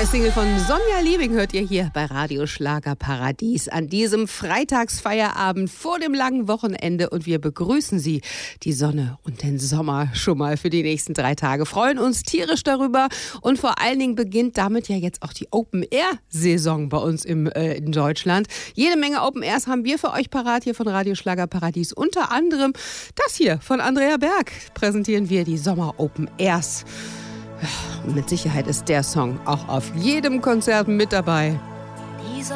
neue Single von Sonja Liebing hört ihr hier bei Radio Schlagerparadies an diesem Freitagsfeierabend vor dem langen Wochenende und wir begrüßen Sie, die Sonne und den Sommer schon mal für die nächsten 3 Tage. Freuen uns tierisch darüber und vor allen Dingen beginnt damit ja jetzt auch die Open-Air-Saison bei uns in Deutschland. Jede Menge Open-Airs haben wir für euch parat hier von Radio Schlagerparadies. Unter anderem das hier von Andrea Berg präsentieren wir die Sommer Open-Airs. Und mit Sicherheit ist der Song auch auf jedem Konzert mit dabei.